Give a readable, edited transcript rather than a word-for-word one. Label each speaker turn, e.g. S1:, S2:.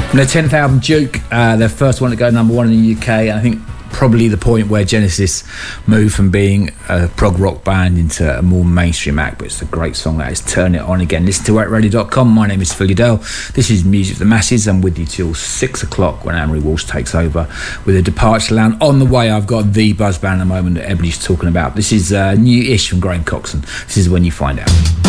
S1: From their 10th album, Duke, their first one to go number one in the UK, and I think probably the point where Genesis moved from being a prog rock band into a more mainstream act, but it's a great song that is Turn It On Again. Listen to WetRadio.com. My name is Phil Udell. This is Music for the Masses. I'm with you till 6 o'clock when Amory Walsh takes over with a Departure Lounge. On the way, I've got the buzz band at the moment that everybody's talking about. This is new-ish from Graham Coxon. This is When You Find Out.